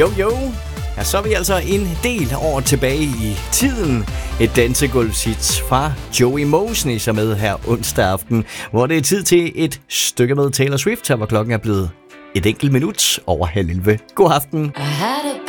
Jo. Ja, så er vi altså en del år tilbage i tiden. Et dansegulvshit fra Joey Mosen, som er med her onsdag aften, hvor det er tid til et stykke med Taylor Swift, her hvor klokken er blevet et enkelt minut over 10:30. God aften.